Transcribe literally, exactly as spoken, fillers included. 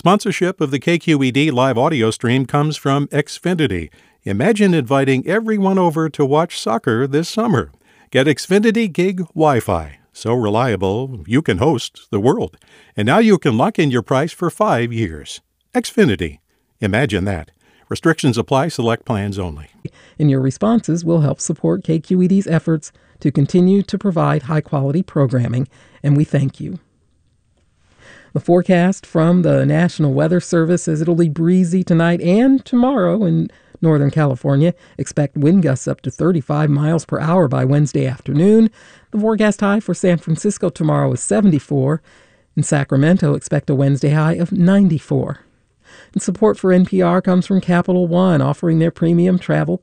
Sponsorship of the K Q E D live audio stream comes from Xfinity. Imagine inviting everyone over to watch soccer this summer. Get Xfinity Gig Wi-Fi. So reliable, you can host the world. And now you can lock in your price for five years. Xfinity. Imagine that. Restrictions apply. Select plans only. And your responses will help support K Q E D's efforts to continue to provide high-quality programming, and we thank you. The forecast from the National Weather Service says it'll be breezy tonight and tomorrow in Northern California. Expect wind gusts up to thirty-five miles per hour by Wednesday afternoon. The forecast high for San Francisco tomorrow is seventy-four. In Sacramento, expect a Wednesday high of ninety-four. And support for N P R comes from Capital One, offering their premium travel